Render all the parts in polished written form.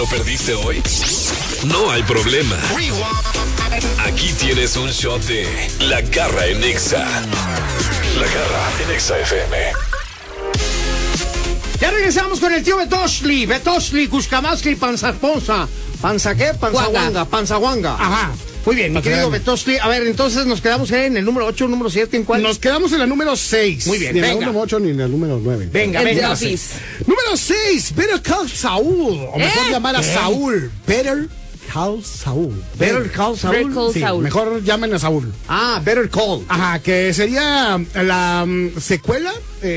lo perdiste hoy? No hay problema. Aquí tienes un shot de La Garra en Exa. La Garra en Exa FM. Ya regresamos con el tío Betoshli, Cuscamasli, Panzaponza. ¿Panza qué? Panzahuanga, Panzahuanga. Ajá. Muy bien, mi querido Betoshli. A ver, entonces nos quedamos en el número 8, número 7, ¿en cuál? Nos quedamos en la número 6. Muy bien, ni venga. en el número 8 ni en el número 9. Venga. Número 6, Better Call Saul. O mejor llamar a Saúl. Better Call Saul. Better Call Saul. Sí, mejor llamen a Saúl. Ah, Better Call. Ajá, que sería la secuela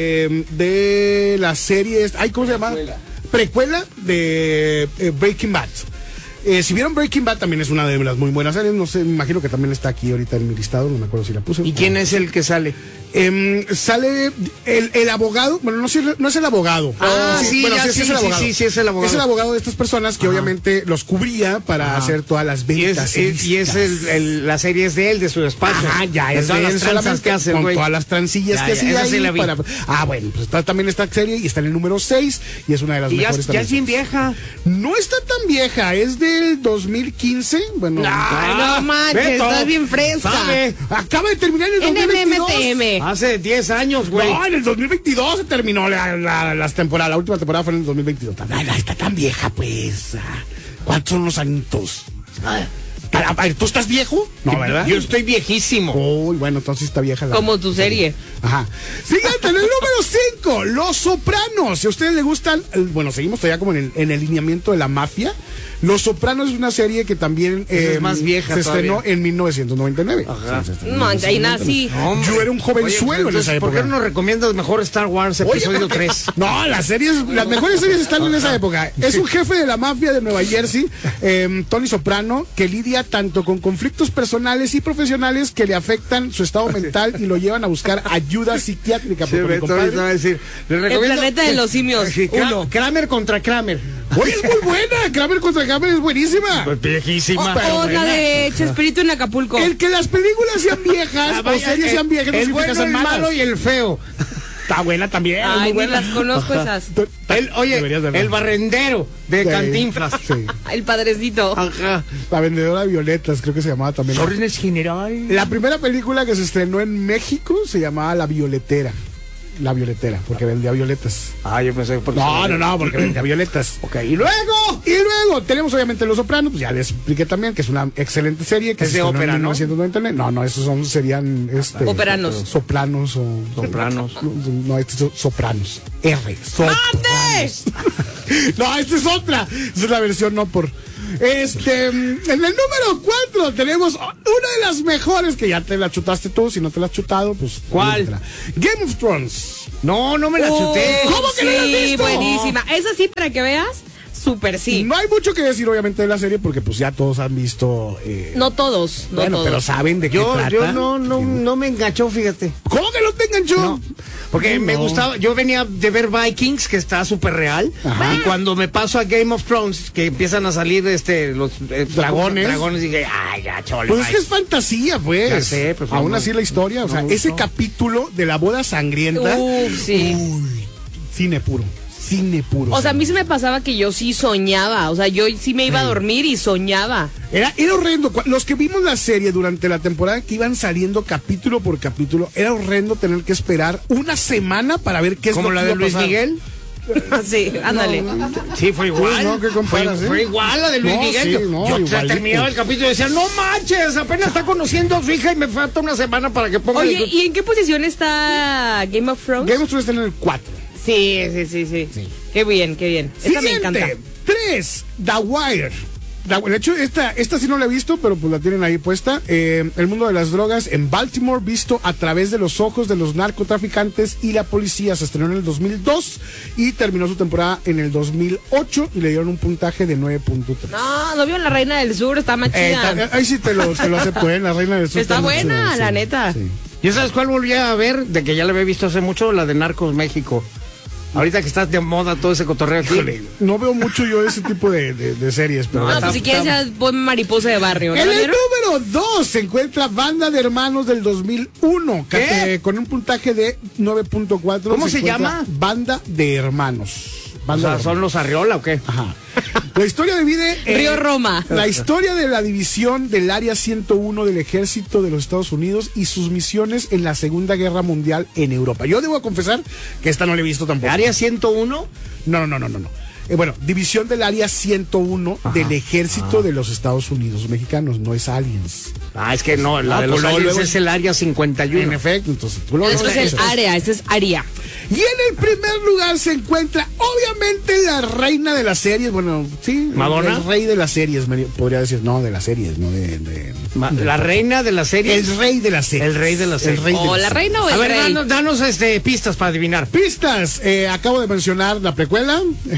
de la serie. ¿Cómo se llama? Precuela de Breaking Bad. Si vieron Breaking Bad, también es una de las muy buenas series. No sé, me imagino que también está aquí ahorita en mi listado. No me acuerdo si la puse. ¿Y quién es el que sale? Sale el abogado. Bueno, no es el abogado. Sí, es el abogado. Sí, es el abogado. Es el abogado de estas personas que obviamente los cubría para hacer todas las ventas. Y es la serie es de él, de su despacho. Ya es todas de las él tranzas solamente, que hace, con güey. todas las transillas que hacía ahí. Sí la vi. Bueno, pues también esta serie y está en el número 6 y es una de las mejores también. Ya es bien vieja. No está tan vieja, es del 2015. Bueno, no manches, estás bien fresca. Acaba de terminar el 2022. En el MTM. Hace 10 años, güey. No, en el 2022 se terminó las temporadas. La última temporada fue en el 2022. Está tan vieja, pues. ¿Cuántos son los añitos? A ver, ¿tú estás viejo? No, ¿verdad? Yo estoy viejísimo. Uy, bueno, entonces está vieja. Como tu serie. Ajá. Siguiente, en el número 5, Los Sopranos. Si a ustedes les gustan, bueno, seguimos todavía como en el lineamiento de la mafia. Los Sopranos es una serie que también es más vieja se estrenó en 1999. Ajá. No, ahí nací. Yo era un jovenzuelo en esa época. ¿Por qué no nos recomiendas mejor Star Wars episodio 3? No, las mejores series están en esa época. Es un jefe de la mafia de Nueva Jersey, Tony Soprano, que lidia tanto con conflictos personales y profesionales que le afectan su estado mental y lo llevan a buscar ayuda psiquiátrica. Sí, Beto va a decir, el planeta de los simios. Kramer contra Kramer. Oye, es muy buena. Kramer contra Kramer es buenísima. Pues viejísima. O la de Chespirito en Acapulco. El que las películas sean viejas o series sean viejas no significa que sean malas. El malo y el feo. Está buena también. Ay, muy buena. ni las conozco esas. El barrendero de Cantinflas. Sí. El padrecito. Ajá. La vendedora de violetas, creo que se llamaba también. Órdenes general. La primera película que se estrenó en México se llamaba La Violetera. La Violetera, porque vendía violetas. Yo pensé porque No, porque vendía violetas. Ok, y luego tenemos obviamente Los Sopranos, pues ya les expliqué también que es una excelente serie que es de ópera, ¿no? 1999. No, esos serían Operanos. Sopranos o Sopranos. No, estos son Sopranos. Sopranos. No, esta es otra. Esa es la versión no por. En el número 4 tenemos una de las mejores que ya te la chutaste tú. Si no te la has chutado, pues. ¿Cuál? Game of Thrones. No me la chuté. ¿Cómo que no la has Sí, visto? buenísima. Esa sí, para que veas, súper sí. No hay mucho que decir, obviamente, de la serie, porque pues ya todos han visto. No todos, no bueno, todos. pero saben de qué trata. Yo no me enganchó, fíjate. ¿Cómo que no te enganchó? No, porque me gustaba, yo venía de ver Vikings, que está súper real, y cuando me paso a Game of Thrones, que empiezan a salir los dragones, dije, ya, chole. Pues es que es fantasía, pues. Ya sé, pues, aún así la historia, o sea, ese capítulo de la boda sangrienta. Sí. Uy, cine puro. O sea, a mí se me pasaba que yo sí soñaba. O sea, yo sí me iba a dormir y soñaba. Era horrendo. Los que vimos la serie durante la temporada que iban saliendo capítulo por capítulo, era horrendo tener que esperar una semana para ver qué es como lo la que de iba a Luis pasar. Miguel. Sí, ándale. Sí, fue igual. No, ¿qué comparas, fue igual la de Luis Miguel. Sí, no, yo igualito. terminaba el capítulo y decía, no manches, apenas está conociendo a su hija y me falta una semana para que ponga. Oye, ¿y en qué posición está Game of Thrones? Game of Thrones está en el 4. Sí. Qué bien. Esta me encanta. 3, The Wire. De hecho, esta sí no la he visto, pero pues la tienen ahí puesta. El mundo de las drogas en Baltimore, visto a través de los ojos de los narcotraficantes y la policía. Se estrenó en el 2002 y terminó su temporada en el 2008 y le dieron un puntaje de 9.3. No vio La Reina del Sur, está más chida. Ahí sí te lo acepto, La Reina del Sur. Está buena, chida, la sí, neta. sí. ¿Y sabes cuál volví a ver? De que ya la había visto hace mucho, la de Narcos México. Ahorita que estás de moda todo ese cotorreo aquí. Híjole, no veo mucho yo ese tipo de series, pero... No, pues si quieres ya pon Mariposa de Barrio. En el número 2 se encuentra Banda de Hermanos del 2001, con un puntaje de 9.4. ¿Cómo se llama? Banda de Hermanos. O sea, ¿son los Arriola o qué? Ajá. La historia divide... Río Roma. La historia de la división del Área 101 del Ejército de los Estados Unidos y sus misiones en la Segunda Guerra Mundial en Europa. Yo debo confesar que esta no la he visto tampoco. ¿Área 101? No. Bueno, división del Área 101 del Ejército de los Estados Unidos mexicanos, no es Aliens. Es que no, la de los Aliens es el Área 51. En efecto, entonces... Esto es el área, este es área. Y en el primer lugar se encuentra, obviamente, la reina de las series. Bueno, sí. ¿Madonna? El rey de las series, podría decir. No, de las series, no ¿La reina de las series? El rey de las series. El rey de las series. ¿O la reina o el rey? A ver, danos pistas para adivinar. Pistas. Acabo de mencionar la precuela.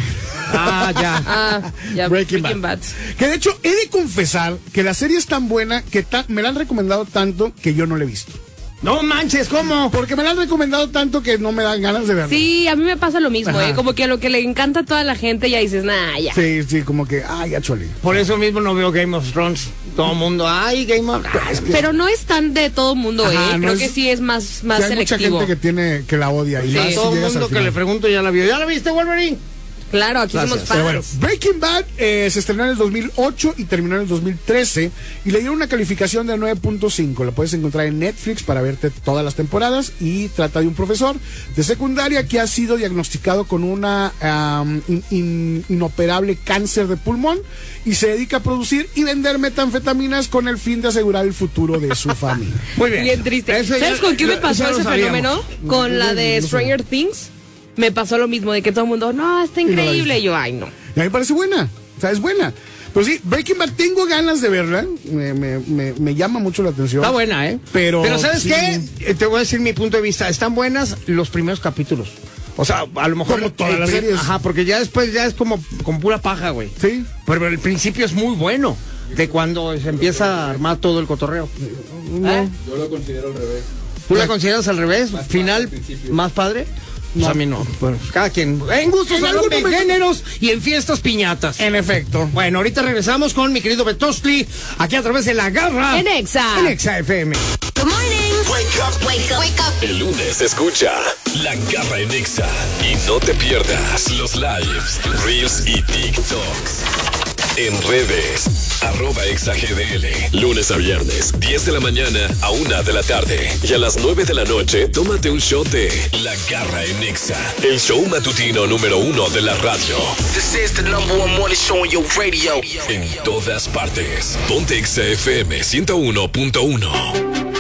Ya. Breaking Bad. Que de hecho, he de confesar que la serie es tan buena que me la han recomendado tanto que yo no la he visto. No manches, ¿cómo? Porque me la han recomendado tanto que no me dan ganas de verla. Sí, a mí me pasa lo mismo, como que a lo que le encanta a toda la gente ya dices, ya. Sí, como que, ya chole. Por eso mismo no veo Game of Thrones. Todo el mundo, Game of Thrones. Pero no es tan de todo mundo, Creo que sí es más selectivo. Hay mucha gente que la odia. Y más todo el mundo que le pregunto ya la vio. ¿Ya la viste, Wolverine? Claro, aquí somos fans. Bueno, Breaking Bad se estrenó en el 2008 y terminó en el 2013 y le dieron una calificación de 9.5. La puedes encontrar en Netflix para verte todas las temporadas y trata de un profesor de secundaria que ha sido diagnosticado con una inoperable cáncer de pulmón y se dedica a producir y vender metanfetaminas con el fin de asegurar el futuro de su familia. Muy bien. Bien triste. ¿Sabes con qué me pasó ese fenómeno? Con la de Stranger Things. Me pasó lo mismo, de que todo el mundo, no, está increíble. Y yo, no. Y a mí me parece buena, o sea, es buena. Pero sí, Breaking Bad, tengo ganas de verla, me llama mucho la atención. Está buena, Pero ¿sabes qué? Te voy a decir mi punto de vista. Están buenas los primeros capítulos. O sea, a lo mejor... Como todas las series. Ajá, porque ya después ya es como pura paja, güey. Sí. Pero el principio es muy bueno, de cuando se empieza a armar todo el cotorreo. Yo lo considero al revés. ¿Tú la consideras al revés? ¿Final más padre? No, a mí no. Bueno, cada quien. En gustos, en géneros y en fiestas piñatas. En efecto. Bueno, ahorita regresamos con mi querido Betosli, aquí a través de La Garra. En Exa. En Exa FM. Good morning. Wake up. Wake up. Wake up. El lunes escucha La Garra en Exa. Y no te pierdas los lives, reels y TikToks. En redes, @ExaGDL. Lunes a viernes, 10 de la mañana a 1 de la tarde. Y a las 9 de la noche, tómate un shot de La Garra en Exa. El show matutino número 1 de la radio. This is the #1 morning show on your radio. En todas partes. Ponte Exa FM 101.1.